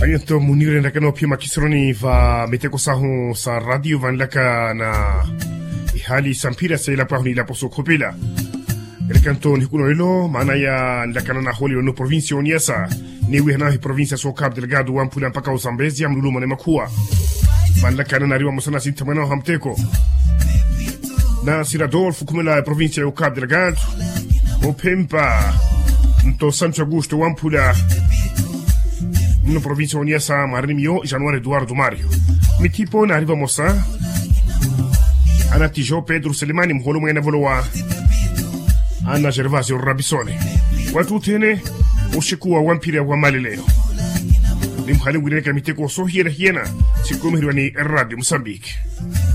Ayento munire na kano pia makisroni va meteko sahu sa radio van laka na ihali sampira sa ila pahuni la poso kopila. El canton hikuno ilo mana ya lakana na holi no provincia oniasa ni wihna provincia so Cabo Delgado wampula mpaka Zambezia mlulu mane makua. Van lakana na riwa musana sintamana hamteko. Na Siradolfo kumela provincia o Cabo Delgado. O Pempa Nto Santo Augusto wampula no provincia oniasa marimio Januário Eduardo Mário. Mi tipo na arriva moça Ana Tijo Pedro Selimani mholo mwena voloa Ana Gervasio Rabisone watu tene ushikuwa wampira wa malileo ni mhali mwine kamiteko so hiena sikumihirwa ni Radio Moçambique.